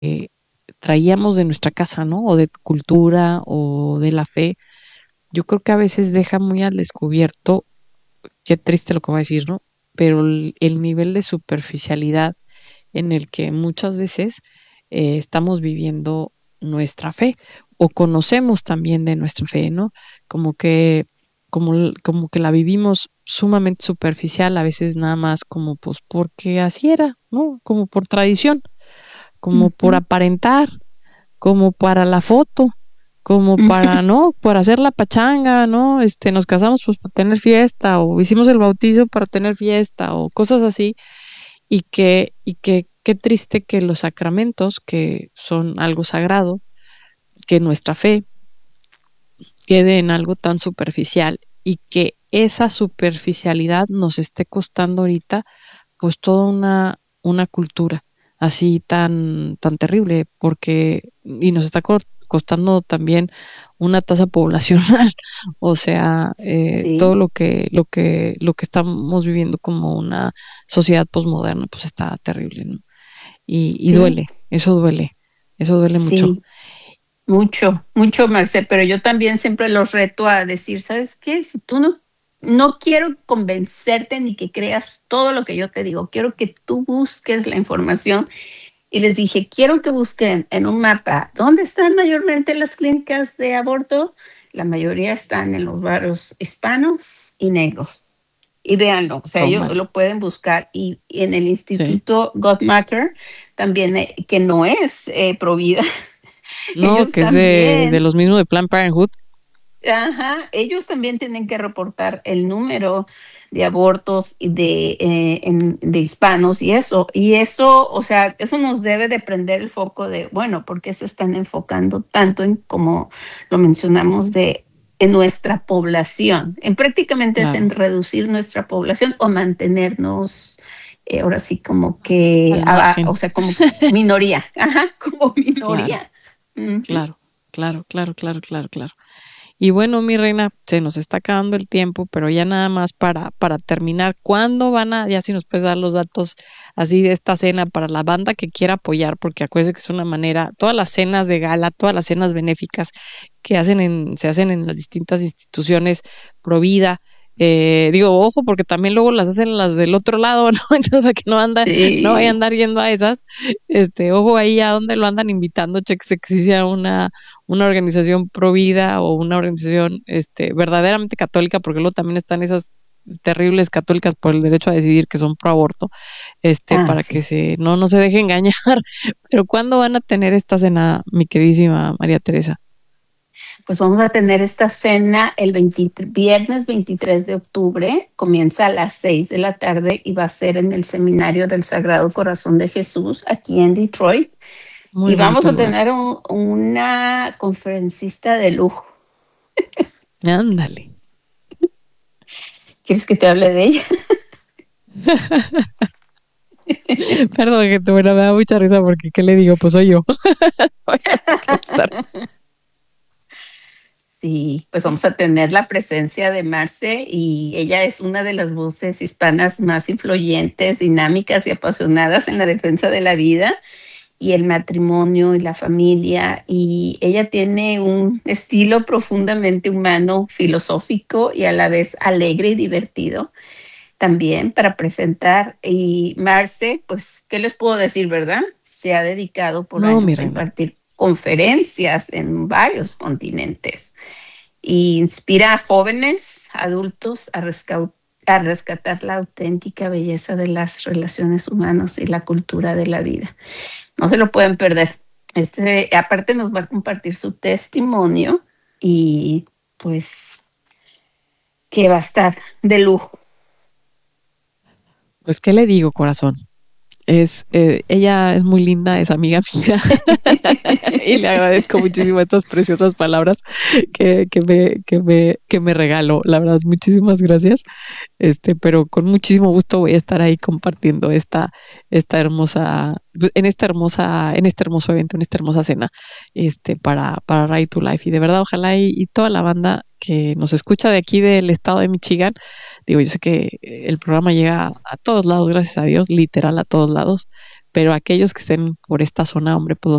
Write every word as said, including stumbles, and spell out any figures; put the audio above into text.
eh, traíamos de nuestra casa, ¿no? O de cultura o de la fe, yo creo que a veces deja muy al descubierto, qué triste lo que voy a decir, ¿no? Pero el, el nivel de superficialidad en el que muchas veces eh, estamos viviendo nuestra fe o conocemos también de nuestra fe, ¿no? Como que, como, como que la vivimos sumamente superficial, a veces nada más como pues porque así era, ¿no? Como por tradición, como por Ujú, aparentar, como para la foto, como para, ujú. ¿no? Para hacer la pachanga, ¿no? Este, nos casamos pues para tener fiesta, o hicimos el bautizo para tener fiesta, o cosas así, y que, y que qué triste que los sacramentos, que son algo sagrado, que nuestra fe quede en algo tan superficial y que esa superficialidad nos esté costando ahorita pues toda una, una cultura así tan, tan terrible, porque, y nos está co- costando también una tasa poblacional, o sea, eh, todo Sí, lo que, lo que, lo que estamos viviendo como una sociedad posmoderna, pues está terrible, ¿no? Y, y sí, duele, eso duele, eso duele mucho. sí, mucho, mucho, Marce, pero yo también siempre los reto a decir, ¿sabes qué? Si tú no, no quiero convencerte ni que creas todo lo que yo te digo, quiero que tú busques la información. Y les dije, quiero que busquen en un mapa dónde están mayormente las clínicas de aborto. La mayoría están en los barrios hispanos y negros. Y véanlo, o sea, ellos Tómala. lo pueden buscar. Y, y en el Sí. Instituto Guttmacher, también, eh, que no es eh, Provida, No, ellos que es de, de también, los mismos de Planned Parenthood. ajá, ellos también tienen que reportar el número de abortos y de, eh, en- de hispanos y eso. Y eso, o sea, eso nos debe de prender el foco de, bueno, ¿por qué se están enfocando tanto en, como lo mencionamos, de en nuestra población? En prácticamente es en Claro, reducir nuestra población o mantenernos, eh, ahora sí, como que, al ah, ah, o margen. sea, como minoría, ajá, como Claro, minoría. Ujú. claro, claro, claro, claro, claro, claro. Y bueno, mi reina, se nos está acabando el tiempo, pero ya nada más para, para terminar, ¿cuándo van a, ya si nos puedes dar los datos así de esta cena para la banda que quiera apoyar? Porque acuérdense que es una manera, todas las cenas de gala, todas las cenas benéficas que hacen en, se hacen en las distintas instituciones pro vida. Eh, digo, ojo, porque también luego las hacen las del otro lado, ¿no? Entonces, para que no anda, no vaya a Sí. andar yendo a esas, este, ojo ahí a dónde lo andan invitando, cheque que si sea una una organización pro vida o una organización este, verdaderamente católica, porque luego también están esas terribles católicas por el derecho a decidir que son pro aborto, este, Ah, para que sí. se, no, no se deje engañar. Pero ¿cuándo van a tener esta cena, mi queridísima María Teresa? Pues vamos a tener esta cena el veinte, viernes veintitrés de octubre, comienza a las seis de la tarde y va a ser en el Seminario del Sagrado Corazón de Jesús, aquí en Detroit. Muy Y vamos bonito a lugar. tener un- una conferencista de lujo. Ándale. ¿Quieres que te hable de ella? Perdón, gente, bueno, me da mucha risa porque, ¿qué le digo? Pues soy yo. Obviamente que va a estar. Sí, pues vamos a tener la presencia de Marce y ella es una de las voces hispanas más influyentes, dinámicas y apasionadas en la defensa de la vida y el matrimonio y la familia. Y ella tiene un estilo profundamente humano, filosófico y a la vez alegre y divertido también para presentar. Y Marce, pues, ¿qué les puedo decir, verdad? Se ha dedicado por No, mi años a reina. impartir conferencias en varios continentes y inspira a jóvenes, adultos a, resca- a rescatar la auténtica belleza de las relaciones humanas y la cultura de la vida. No se lo pueden perder. Este, aparte nos va a compartir su testimonio y pues que va a estar de lujo. Pues, ¿qué le digo, corazón? Es, eh, ella es muy linda, es amiga mía y le agradezco muchísimo estas preciosas palabras que, que me, que me, que me regaló. La verdad, muchísimas gracias. Este, pero con muchísimo gusto voy a estar ahí compartiendo esta, esta hermosa, en esta hermosa, en este hermoso evento, en esta hermosa cena, este, para, para Right to Life. Y de verdad, ojalá y, y toda la banda que nos escucha de aquí del estado de Michigan Digo, yo sé que el programa llega a todos lados, gracias a Dios, literal a todos lados, pero aquellos que estén por esta zona, hombre, pues